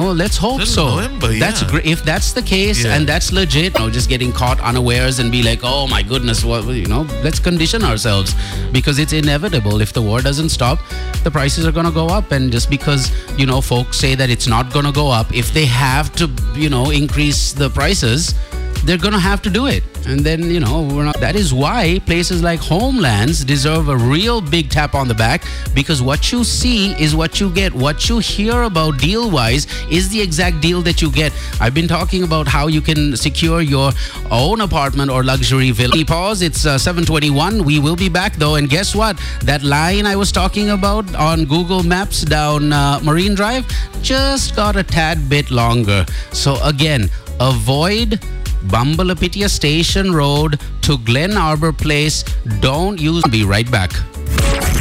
Well, let's hope Till so. November, That's yeah. great. If that's the case Yeah. and that's legit, just getting caught unawares and be like, oh my goodness, let's condition ourselves, because it's inevitable. If the war doesn't stop, the prices are going to go up. And just because, folks say that it's not going to go up, if they have to, increase the prices, they're going to have to do it. And then, that is why places like Homelands deserve a real big tap on the back, because what you see is what you get. What you hear about deal-wise is the exact deal that you get. I've been talking about how you can secure your own apartment or luxury villa. Pause. It's 7:21. We will be back, though. And guess what? That line I was talking about on Google Maps down Marine Drive just got a tad bit longer. So again, avoid Bambalapitia Station Road to Glen Arbor Place. Don't use. Be right back.